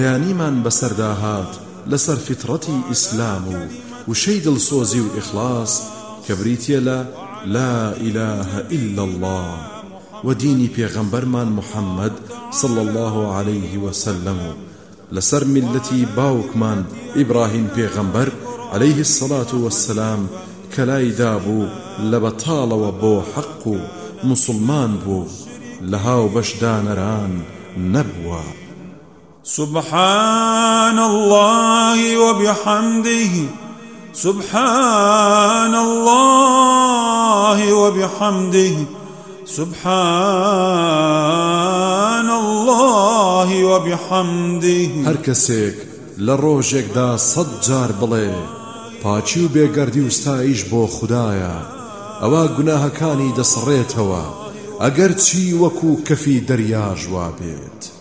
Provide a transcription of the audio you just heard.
یانیمان بەسەرداهات لەسەر فترەتی ئیسلام و وشەی دڵسۆزی و ئیخلاص کە بریتیە لە لا إله إلا الله و دینی پێغەمبەرمان محەممەد صلى الله عليه وسلم لەسەر میلەتی باوکمان ئیبراهیم پێغەمبەر عليه الصلاة والسلام کە لای دابوو لە بەتاڵەوە بۆ حەق و مسلمان بوو لە هاو بەشدانەران نەبووە. سبحان الله وبحمده سبحان الله وبحمده سبحان الله وبحمده. هەر کەسێک لە ڕۆژێکدا 100 جار بڵێ پاچی و بێگەردی و ستایش بۆ خودایە، ئەوە گوناهەکانی دەسڕێتەوە ئەگەر چی وەکو کەفی دەریا ژوا بێت.